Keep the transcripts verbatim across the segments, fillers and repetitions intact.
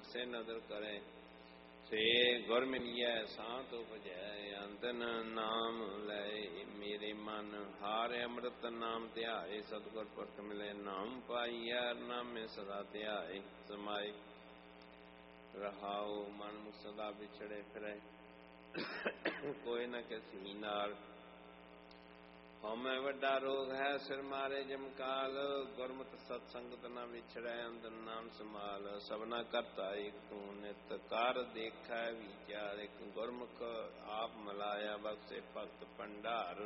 से नदर करे। से गुर मिलिए सांत उपजै अंतन नाम लय मेरे मन हार अमृत नाम ध्याए। सतगुर पुरख मिले नाम पाइया नाम में सदा ध्याए समाए। रहाओ मन मुख सदा बिछड़े फिरे कोई न किसी नाल। हमें वड्डा रोग है सिर मारे जमकाल। गुरमत सत्संगत न विछड़े अंदर नाम संभाल। सबना करता एक तू नित कार देखै विचार। एक गुरमुख आप मलाया बख्शे भगत भंडार।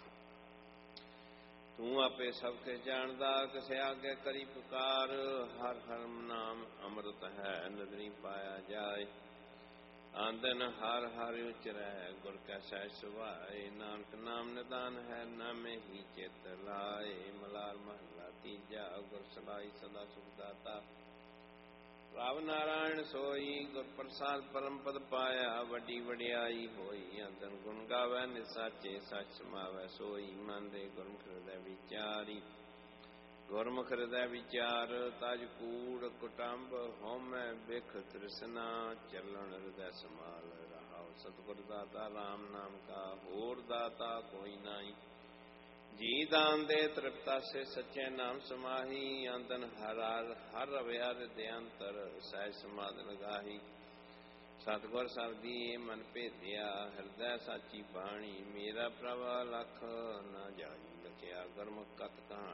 तू आपे सब के जानदा किसे आगे करी पुकार। हर हर नाम अमृत है नदरी पाया जाए। आंदन हर हर उचरै गुर का सहज सुभाए। नानक नाम निदान है नामे ही चित लाए। मलार महला तीजा गुर सदाई सदा सुखदाता। प्रभ नारायण सोई गुर प्रसाद परम पद पाया। वड्डी वड्याई होई अंदन गुण गावै निसाचे। सच समावै सोई मन रे गुरमुख हृदय विचारी। गुरमुख हृदय विचार तज कूड़ कुटुंब होमै बिख तृष्णा। चलन हृदय समाल रहाओ सतगुर दाता राम नाम का होर दाता कोई नाई। जी दान दे तृप्ता से सच्चे नाम समाही। अंदन हर हर रव्या हृदयांतर सहज समाध लगाही। सतगुर सबदी मन भेदिया हृदय साची बाणी। मेरा प्रभा लख न जाई लखिया गुरमुख कत कहानी।